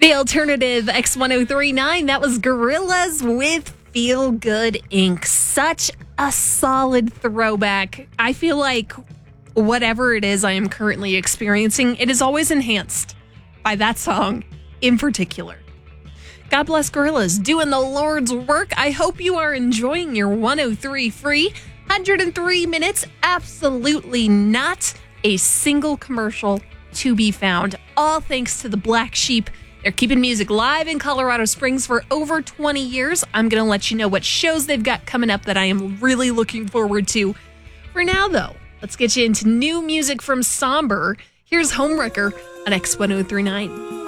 The alternative X1039, that was Gorillaz with Feel Good Inc. Such a solid throwback. I feel like whatever it is I am currently experiencing, it is always enhanced by that song in particular. God bless Gorillaz doing the Lord's work. I hope you are enjoying your 103 free. 103 minutes, absolutely not a single commercial to be found. All thanks to the Black Sheep. They're keeping music live in Colorado Springs for over 20 years. I'm going to let you know what shows they've got coming up that I am really looking forward to. For now, though, let's get you into new music from Somber. Here's Homewrecker on X1039.